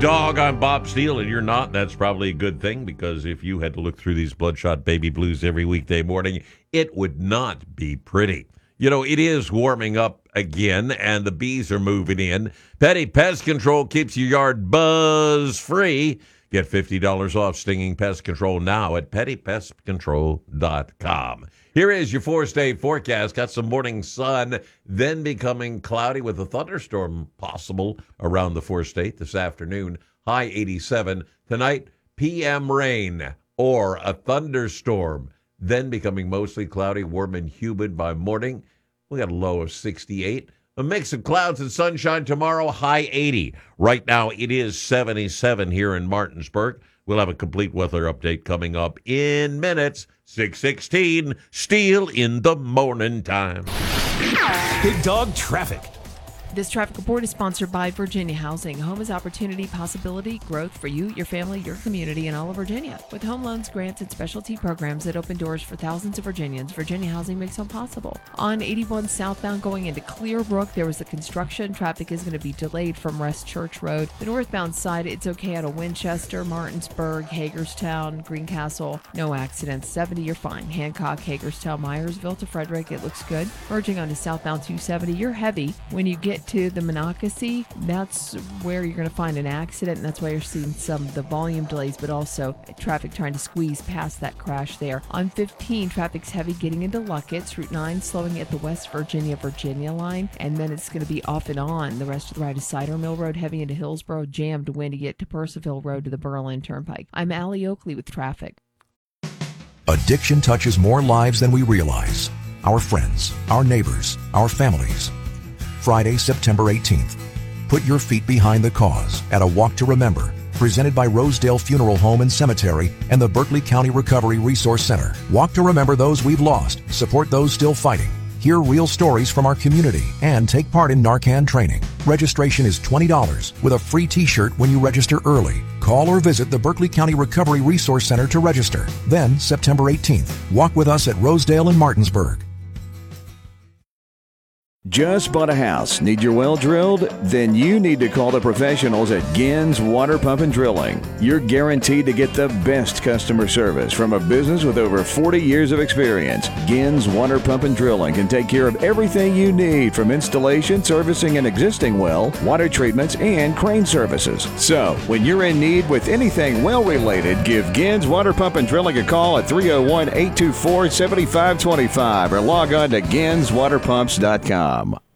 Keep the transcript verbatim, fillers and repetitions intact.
Dog, I'm Bob Steele, and you're not. That's probably a good thing, because if you had to look through these bloodshot baby blues every weekday morning, it would not be pretty. You know, it is warming up again, and the bees are moving in. Petty Pest Control keeps your yard buzz-free. Get fifty dollars off stinging pest control now at petty pest control dot com. Here is your four-day forecast. Got some morning sun, then becoming cloudy with a thunderstorm possible around the four-state this afternoon. High eighty-seven. Tonight, P M rain or a thunderstorm, then becoming mostly cloudy, warm and humid by morning. We got a low of sixty-eight. A mix of clouds and sunshine tomorrow, high eighty. Right now, it is seventy-seven here in Martinsburg. We'll have a complete weather update coming up in minutes. six sixteen, Steele in the morning time. Big Dog Traffic. This traffic report is sponsored by Virginia Housing. Home is opportunity, possibility, growth for you, your family, your community, and all of Virginia. With home loans, grants, and specialty programs that open doors for thousands of Virginians, Virginia Housing makes home possible. On eighty-one southbound going into Clearbrook, there was a construction. Traffic is going to be delayed from West Church Road. The northbound side, it's okay out of Winchester, Martinsburg, Hagerstown, Greencastle. No accidents. seventy, you're fine. Hancock, Hagerstown, Myersville to Frederick, it looks good. Merging onto southbound two seventy, you're heavy. When you get to the Monocacy, that's where you're going to find an accident, and that's why you're seeing some of the volume delays, but also traffic trying to squeeze past that crash there. On fifteen, traffic's heavy getting into Luckett's. Route nine slowing at the West Virginia, Virginia line, and then it's going to be off and on. The rest of the ride is Cider Mill Road, heavy into Hillsborough, jammed when to get to Percival Road to the Berlin Turnpike. I'm Allie Oakley with traffic. Addiction touches more lives than we realize. Our friends, our neighbors, our families. Friday, September eighteenth. Put your feet behind the cause at a Walk to Remember, presented by Rosedale Funeral Home and Cemetery and the Berkeley County Recovery Resource Center. Walk to remember those we've lost, support those still fighting, hear real stories from our community, and take part in Narcan training. Registration is twenty dollars with a free t-shirt when you register early. Call or visit the Berkeley County Recovery Resource Center to register. Then, September eighteenth, walk with us at Rosedale and Martinsburg. Just bought a house? Need your well drilled? Then you need to call the professionals at Gins Water Pump and Drilling. You're guaranteed to get the best customer service from a business with over forty years of experience. Gins Water Pump and Drilling can take care of everything you need, from installation, servicing an existing well, water treatments, and crane services. So, when you're in need with anything well related, give Gins Water Pump and Drilling a call at three oh one, eight two four, seven five two five or log on to gins water pumps dot com.